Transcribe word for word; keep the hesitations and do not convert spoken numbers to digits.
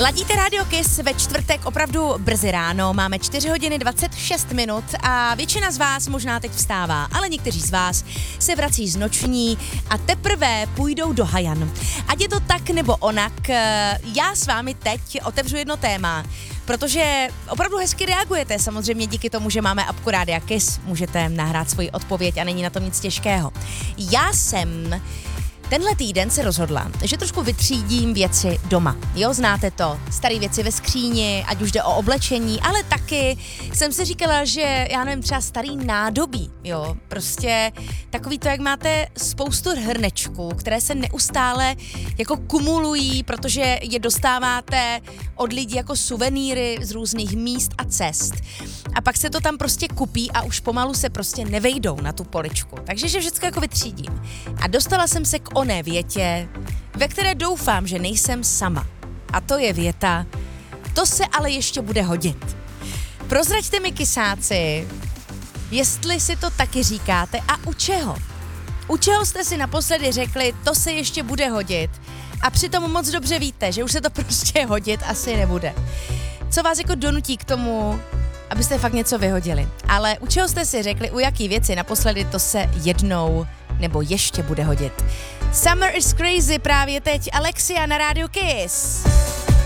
Ladíte Radio Kiss ve čtvrtek opravdu brzy ráno, máme čtyři hodiny dvacet šest minut a většina z vás možná teď vstává, ale někteří z vás se vrací z noční a teprve půjdou do hajan. Ať je to tak nebo onak, já s vámi teď otevřu jedno téma, protože opravdu hezky reagujete, samozřejmě díky tomu, že máme apku Rádia Kiss, můžete nahrát svoji odpověď a není na tom nic těžkého. Já jsem tenhle týden se rozhodla, že trošku vytřídím věci doma. Jo, znáte to, staré věci ve skříni, ať už jde o oblečení, ale taky jsem si říkala, že já nevím, třeba starý nádobí, jo, prostě takový to, jak máte spoustu hrnečků, které se neustále jako kumulují, protože je dostáváte od lidí jako suvenýry z různých míst a cest. A pak se to tam prostě kupí a už pomalu se prostě nevejdou na tu poličku. Takže že všechno jako vytřídím. A dostala jsem se k oné větě, ve které doufám, že nejsem sama. A to je věta, to se ale ještě bude hodit. Prozraďte mi, kysáci, jestli si to taky říkáte a u čeho? U čeho jste si naposledy řekli, to se ještě bude hodit a přitom moc dobře víte, že už se to prostě hodit asi nebude. Co vás jako donutí k tomu, abyste fakt něco vyhodili? Ale u čeho jste si řekli, u jaký věci naposledy to se jednou nebo ještě bude hodit? Summer is crazy právě teď, Alexia na Radio Kiss.